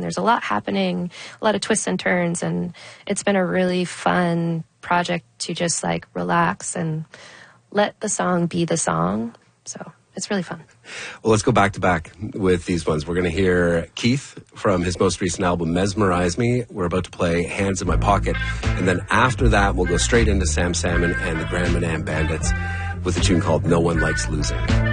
there's a lot happening, a lot of twists and turns, and it's been a really fun project to just like relax and let the song be the song. So it's really fun. Well, let's go back to back with these ones. We're going to hear Keith from his most recent album, Mesmerize Me. We're about to play Hands in My Pocket. And then after that, we'll go straight into Sam Salmon and the Grand Manam Bandits with a tune called No One Likes Losing.